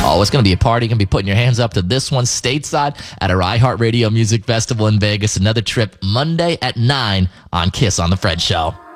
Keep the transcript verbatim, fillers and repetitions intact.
Oh, it's going to be a party. You're going to be putting your hands up to this one stateside at our iHeartRadio Music Festival in Vegas. Another trip Monday at nine on Kiss on the Fred Show.